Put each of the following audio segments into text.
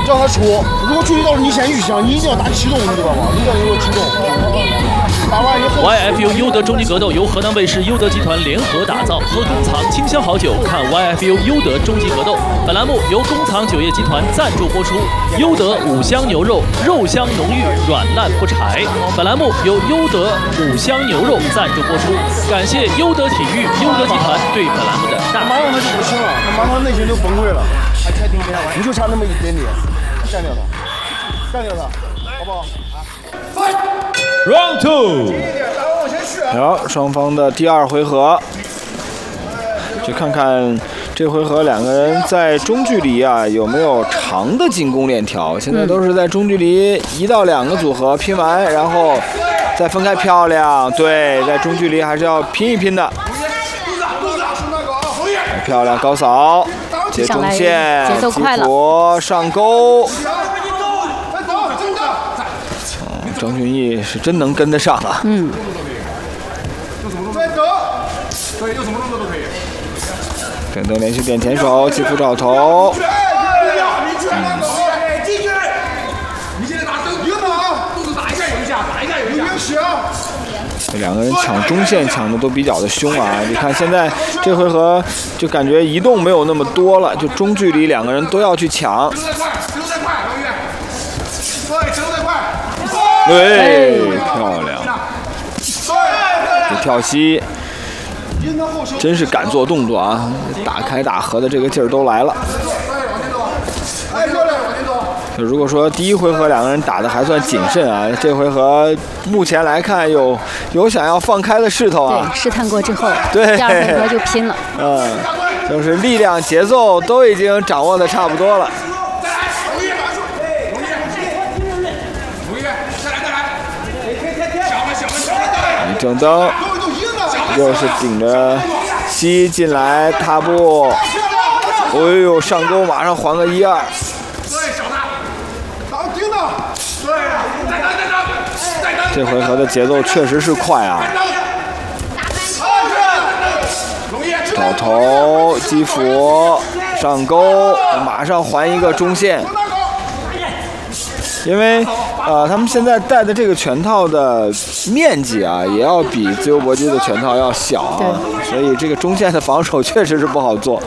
让他出。如果距离到了你先预想，你一定要打启动，你知道吗？一定要有个启动。打完以后 YFU 优德终极格斗由河南卫视优德集团联合打造，喝工藏清香好酒，看 YFU 优德终极格斗。本栏目由工藏酒业集团赞助播出。优德五香牛肉，肉香浓郁，软烂不柴。本栏目由优德五香牛肉赞助播出。感谢优德体育、优德集团对本栏目的大。 马上他就不行了，他马上内心就崩溃了。你就差那么一点点，干掉他，干掉他，好不好 ？Round 2， 好，双方的第二回合，就看看这回合两个人在中距离啊有没有长的进攻链条。现在都是在中距离1到2个组合拼完，然后再分开。漂亮，对，在中距离还是要拼一拼的。漂亮，高扫，接中线， 节奏快了， 上钩。张俊毅是真能跟得上啊！ 可以，有什么动作都可以。 等等连续点前手，击负找头。 进去！你现在打一个打，动作打一下有一下，打一下有一下。 这两个人抢中线抢的都比较的凶啊！你看现在这回合就感觉移动没有那么多了，就中距离两个人都要去抢。对，漂亮！这跳膝真是敢做动作啊！打开打合的这个劲儿都来了。如果说第一回合两个人打的还算谨慎啊，这回合目前来看有想要放开的势头啊。 对，试探过之后， 对， 第二回合就拼了。 就是力量、节奏都已经掌握的差不多了。李正登又是顶着膝进来踏步，哎呦，上钩马上还个1-2。这回合的节奏确实是快啊！找头击斧上钩，马上还一个中线。因为他们现在戴的这个拳套的面积啊，也要比自由搏击的拳套要小啊，所以这个中线的防守确实是不好做。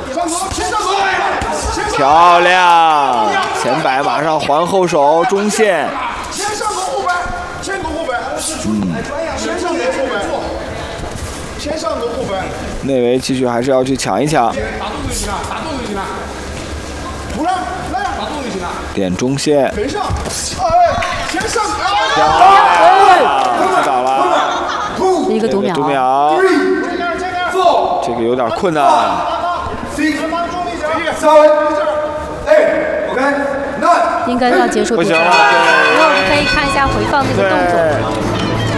漂亮，前摆马上还后手，中线。 先上勾后摆，先勾后摆。先上勾后摆，先上勾后摆。 内围继续还是要去抢一抢。 打动就行了，打动就行了。出来，来，打动就行了。 点中线。 跟上，先上。 漂亮，击倒了。 一个读秒。 这个有点困难。 应该要结束比赛了，我们可以看一下回放那个动作。